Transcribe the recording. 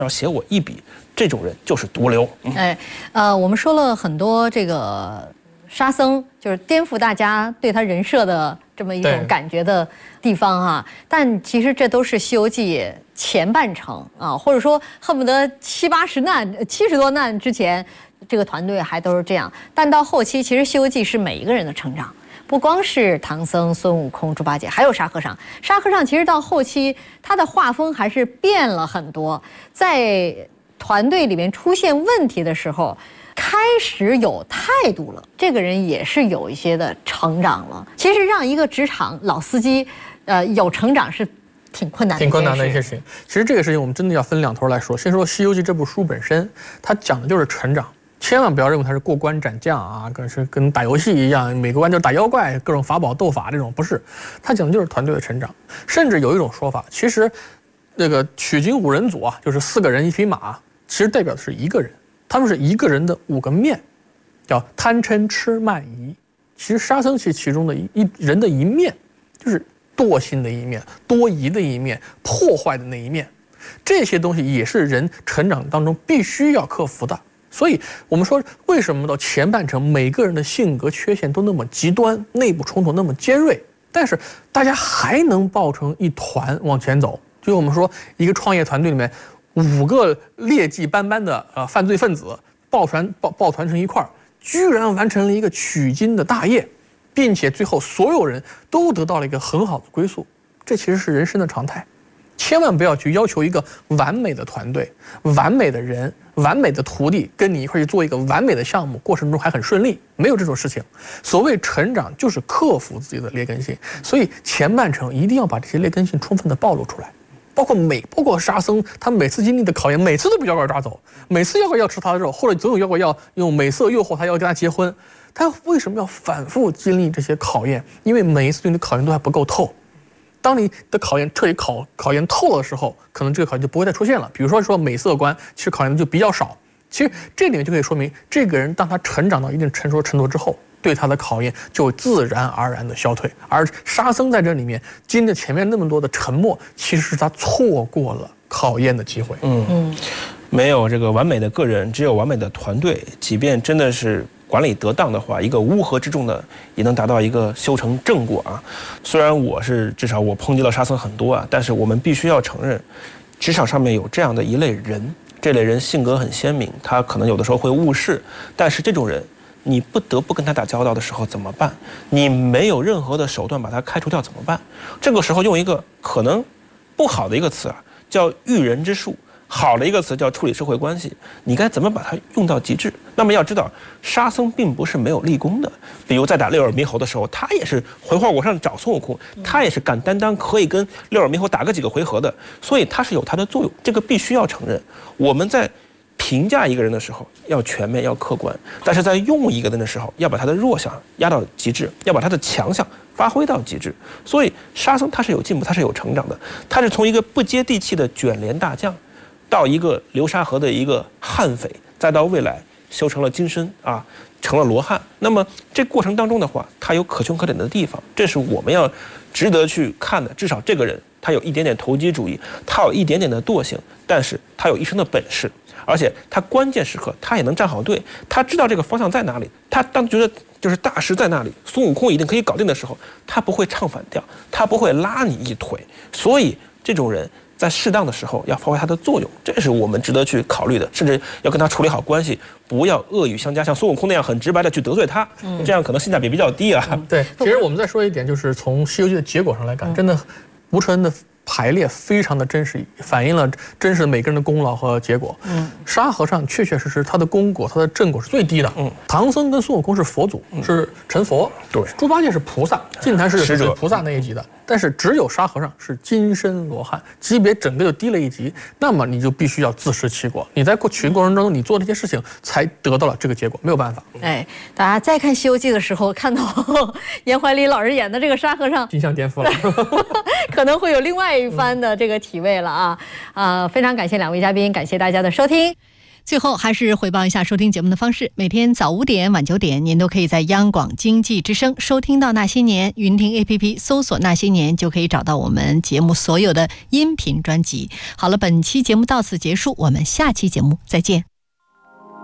要写我一笔，这种人就是毒瘤。 我们说了很多这个沙僧，就是颠覆大家对他人设的这么一种感觉的地方哈。但其实这都是《西游记》前半程啊，或者说恨不得70多难之前，这个团队还都是这样。但到后期，其实《西游记》是每一个人的成长。不光是唐僧、孙悟空、猪八戒，还有沙和尚。沙和尚其实到后期，他的画风还是变了很多。在团队里面出现问题的时候，开始有态度了。这个人也是有一些的成长了。其实让一个职场老司机，有成长是挺困难的一些事情。 其实这个事情我们真的要分两头来说。先说《西游记》这部书本身，它讲的就是成长。千万不要认为它是过关斩将啊，跟打游戏一样，每个关就打妖怪，各种法宝斗法这种，不是。它讲的就是团队的成长。甚至有一种说法，其实那个取经五人组啊，就是4个人1匹马，其实代表的是一个人，他们是一个人的5个面，叫贪嗔痴慢疑。其实沙僧其中的人的一面，就是惰性的一面、多疑的一面、破坏的那一面。这些东西也是人成长当中必须要克服的。所以我们说，为什么到前半程每个人的性格缺陷都那么极端，内部冲突那么尖锐，但是大家还能抱成一团往前走？就我们说，一个创业团队里面5个劣迹斑斑的犯罪分子抱团成一块儿，居然完成了一个取经的大业，并且最后所有人都得到了一个很好的归宿。这其实是人生的常态。千万不要去要求一个完美的团队、完美的人、完美的徒弟跟你一块去做一个完美的项目，过程中还很顺利，没有这种事情。所谓成长就是克服自己的劣根性，所以前半程一定要把这些劣根性充分的暴露出来。包括沙僧，他每次经历的考验，每次都被妖怪抓走，每次妖怪要吃他的肉，或者总有妖怪要用美色诱惑他，要跟他结婚。他为什么要反复经历这些考验？因为每一次对你的考验都还不够透。当你的考验彻底考验透了的时候，可能这个考验就不会再出现了。比如说美色观，其实考验的就比较少。其实这点就可以说明，这个人当他成长到一定成熟程度之后，对他的考验就会自然而然的消退。而沙僧在这里面经历前面那么多的沉默，其实是他错过了考验的机会。 没有这个完美的个人，只有完美的团队。即便真的是管理得当的话，一个乌合之众的也能达到一个修成正果啊。虽然至少我抨击了沙僧很多啊，但是我们必须要承认，职场上面有这样的一类人，这类人性格很鲜明，他可能有的时候会误事，但是这种人你不得不跟他打交道的时候怎么办？你没有任何的手段把他开除掉怎么办？这个时候用一个可能不好的一个词啊，叫驭人之术。好的一个词叫处理社会关系，你该怎么把它用到极致？那么要知道，沙僧并不是没有立功的。比如在打六耳猕猴的时候，他也是回花果山找孙悟空，他也是敢担当，可以跟六耳猕猴打个几个回合的，所以他是有他的作用，这个必须要承认。我们在评价一个人的时候要全面要客观，但是在用一个人的时候要把他的弱项压到极致，要把他的强项发挥到极致。所以沙僧他是有进步，他是有成长的，他是从一个不接地气的卷帘大将到一个流沙河的一个悍匪，再到未来修成了金身啊，成了罗汉。那么这过程当中的话，他有可圈可点的地方，这是我们要值得去看的。至少这个人他有一点点投机主义，他有一点点的惰性，但是他有一身的本事，而且他关键时刻他也能站好队，他知道这个方向在哪里，他当觉得就是大师在那里，孙悟空一定可以搞定的时候，他不会唱反调，他不会拉你一腿。所以这种人在适当的时候要发挥它的作用，这是我们值得去考虑的，甚至要跟他处理好关系，不要恶语相加，像孙悟空那样很直白的去得罪他，这样可能性价比比较低啊。 对，其实我们再说一点，就是从《西游记》的结果上来看，真的吴承恩的排列非常的真实，反映了真实的每个人的功劳和结果。沙和尚确确实实他的功果，他的正果是最低的。唐僧跟孙悟空是佛祖，是成佛。 对， 猪八戒是菩萨，净坛是菩萨那一级的。但是只有沙和尚是金身罗汉，级别整个就低了一级。那么你就必须要自食其果，你在取经过程中你做这些事情，才得到了这个结果，没有办法。 大家再看《西游记》的时候，看到严怀礼老师演的这个沙和尚， 印象颠覆了， 可能会有另外一番的这个体味了啊！非常感谢两位嘉宾，感谢大家的收听。 最后还是回报一下收听节目的方式，每天早5点晚9点您都可以在央广经济之声收听到那些年，云听 APP 搜索那些年就可以找到我们节目所有的音频专辑。好了，本期节目到此结束，我们下期节目再见。